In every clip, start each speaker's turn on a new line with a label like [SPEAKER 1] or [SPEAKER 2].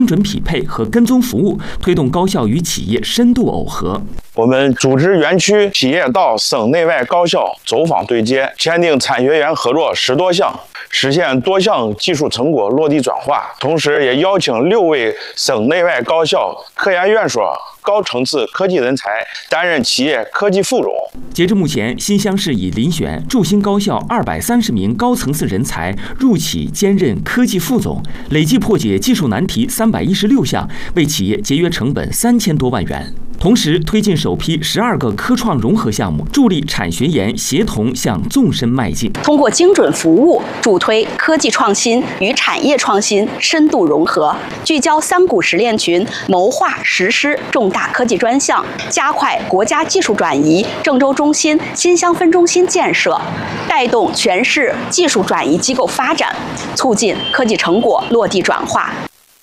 [SPEAKER 1] 精准匹配和跟踪服务，推动高校与企业深度耦合。
[SPEAKER 2] 我们组织园区企业到省内外高校走访对接，签订产学研合作10多项，实现多项技术成果落地转化。同时，也邀请6位省内外高校科研院所高层次科技人才担任企业科技副总。
[SPEAKER 1] 截至目前，新乡市已遴选筑新高校230名高层次人才入企兼任科技副总，累计破解技术难题316项，为企业节约成本3000多万元。同时，推进首批12个科创融合项目，助力产学研协同向纵深迈进。
[SPEAKER 3] 通过精准服务，助推科技创新与产业创新深度融合，聚焦3股实炼群，谋划实施重大科技专项，加快国家技术转移、郑州中心、新乡分中心建设，带动全市技术转移机构发展，促进科技成果落地转化。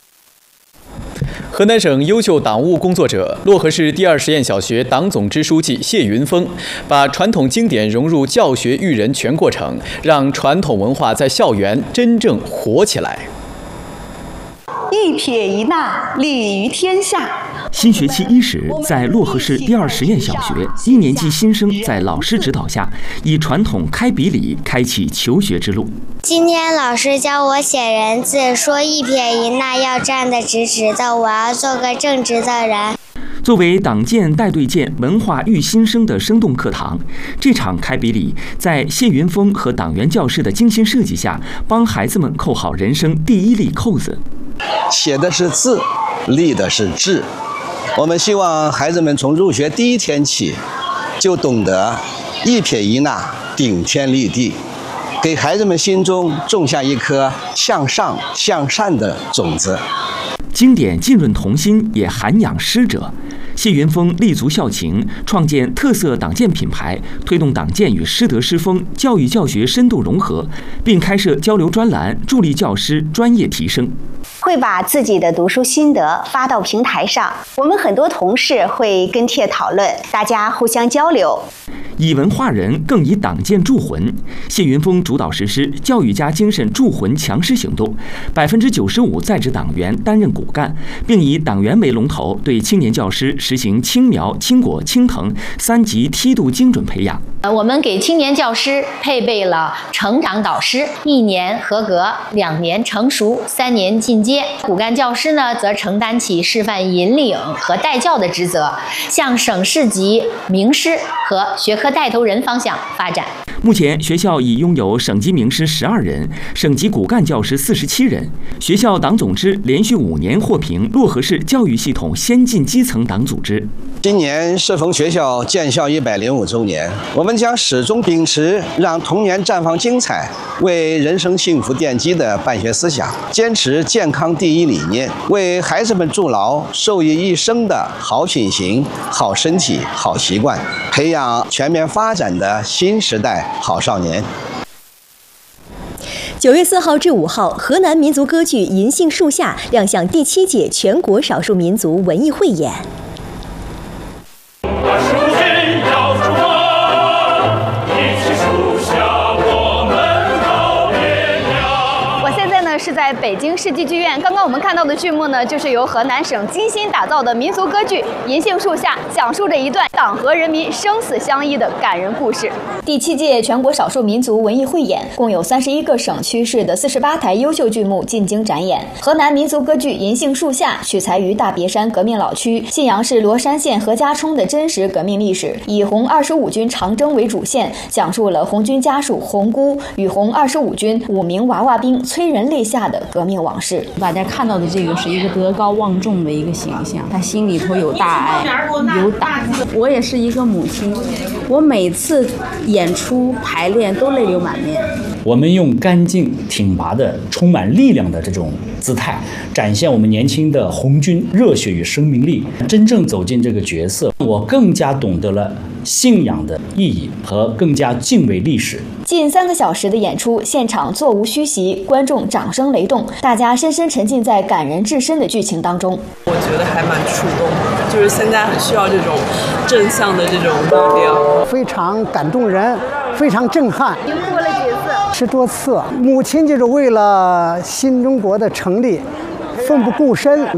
[SPEAKER 4] 河南省优秀党务工作者、漯河市第2实验小学党总支书记谢云峰，把传统经典融入教学育人全过程，让传统文化在校园真正活起来。
[SPEAKER 3] 一撇一捺，利于天下。
[SPEAKER 1] 新学期伊始，在漯河市第2实验小学，1年级新生在老师指导下，以传统开笔礼开启求学之路。
[SPEAKER 5] 今天老师教我写人字，说一撇一捺要站得直直的，我要做个正直的人。
[SPEAKER 1] 作为党建带队建文化育新生的生动课堂，这场开笔礼在谢云峰和党员教师的精心设计下，帮孩子们扣好人生第一粒扣子。
[SPEAKER 6] 写的是字，立的是志。我们希望孩子们从入学第1天起，就懂得一撇一捺顶天立地，给孩子们心中种下一颗向上向善的种子。
[SPEAKER 1] 经典浸润童心，也涵养师者。谢云峰立足校情，创建特色党建品牌，推动党建与师德师风、教育教学深度融合，并开设交流专栏，助力教师专业提升。
[SPEAKER 7] 会把自己的读书心得发到平台上，我们很多同事会跟帖讨论，大家互相交流。
[SPEAKER 1] 以文化人，更以党建铸魂。谢云峰主导实施教育家精神铸魂强师行动，95%在职党员担任骨干，并以党员为龙头，对青年教师实行青苗、青果、青藤3级梯度精准培养。
[SPEAKER 8] 我们给青年教师配备了成长导师，1年合格，2年成熟，3年进阶。骨干教师呢，则承担起示范引领和带教的职责，向省市级名师和学科带头人方向发展。
[SPEAKER 1] 目前，学校已拥有省级名师12人，省级骨干教师47人。学校党总支连续5年获评漯河市教育系统先进基层党组织。
[SPEAKER 6] 今年适逢学校建校105周年，我们将始终秉持让童年绽放精彩、为人生幸福奠基的办学思想，坚持健康第一理念，为孩子们筑牢受益一生的好品行、好身体、好习惯，培养全面发展的新时代好少年。
[SPEAKER 9] 9月4号至5号，河南民族歌剧《银杏树下》亮相第7届全国少数民族文艺汇演。
[SPEAKER 10] 是在北京世纪剧院。刚刚我们看到的剧目呢，就是由河南省精心打造的民俗歌剧《银杏树下》，讲述着一段党和人民生死相依的感人故事。
[SPEAKER 11] 第7届全国少数民族文艺汇演，共有31个省区市的48台优秀剧目进京展演。河南民族歌剧《银杏树下》取材于大别山革命老区信阳市罗山县何家冲的真实革命历史，以红25军长征为主线，讲述了红军家属红姑与红25军5名娃娃兵催人泪下的革命往事。
[SPEAKER 12] 大家看到的这个是一个德高望重的一个形象，他心里头有大爱，有党。我也是一个母亲，我每次演出排练都泪流满面。
[SPEAKER 13] 我们用干净挺拔的充满力量的这种姿态，展现我们年轻的红军热血与生命力。真正走进这个角色，我更加懂得了信仰的意义和更加敬畏历史。
[SPEAKER 11] 近3个小时的演出，现场座无虚席，观众掌声雷动，大家深深沉浸在感人至深的剧情当中。
[SPEAKER 14] 我觉得还蛮触动的，就是现在很需要这种正向的这种力量，
[SPEAKER 15] 非常感动人，非常震撼。
[SPEAKER 10] 您过了几次？
[SPEAKER 15] 10多次。母亲就是为了新中国的成立， 奋不顾身。